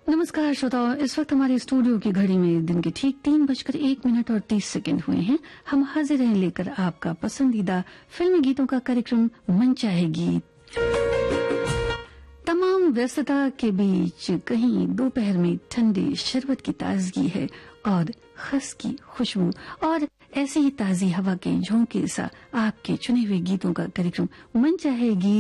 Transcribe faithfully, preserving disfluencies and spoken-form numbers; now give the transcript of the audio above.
नमस्कार श्रोताओं, इस वक्त हमारे स्टूडियो की घड़ी में दिन के ठीक तीन बजकर एक मिनट और तीस सेकंड हुए हैं। हम हाजिर हैं लेकर आपका पसंदीदा फिल्मी गीतों का कार्यक्रम मन चाहे गीत। तमाम व्यस्तता के बीच कहीं दोपहर में ठंडे शरबत की ताजगी है और खस की खुशबू और ऐसी ही ताजी हवा के झोंके सा आपके चुने हुए गीतों का कार्यक्रम मन चाहे गीत